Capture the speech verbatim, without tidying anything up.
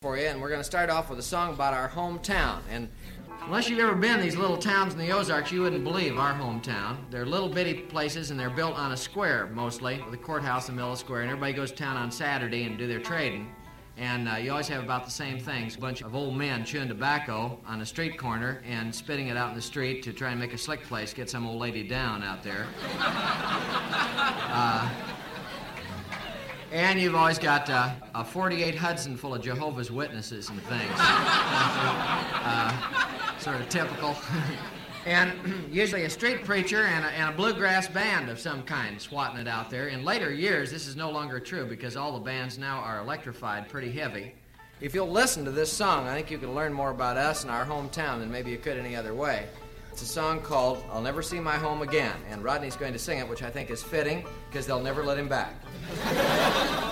for you, and we're going to start off with a song about our hometown. And unless you've ever been in these little towns in the Ozarks, you wouldn't believe our hometown. They're little bitty places, and they're built on a square, mostly, with a courthouse in the middle of the square, and everybody goes to town on Saturday and do their trading. And uh, you always have about the same things, a bunch of old men chewing tobacco on a street corner and spitting it out in the street to try and make a slick place, get some old lady down out there. uh, and you've always got uh, a forty-eight Hudson full of Jehovah's Witnesses and things. uh, sort of typical. And usually a street preacher and a, and a bluegrass band of some kind swatting it out there. In later years, this is no longer true because all the bands now are electrified pretty heavy. If you'll listen to this song, I think you can learn more about us and our hometown than maybe you could any other way. It's a song called I'll Never See My Home Again, and Rodney's going to sing it, which I think is fitting because they'll never let him back.